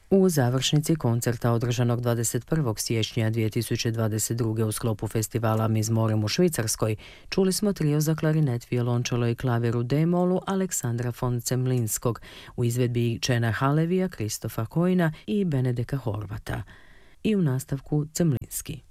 U završnici koncerta održanog 21. siječnja 2022. u sklopu festivala Mi s morem u Švicarskoj čuli smo trio za klarinet, violončelo i klavir u D-molu Aleksandra von Cemlinskog u izvedbi Čena Halevija, Kristofa Kojina i Benedeka Horvata. I u nastavku Cemlinski.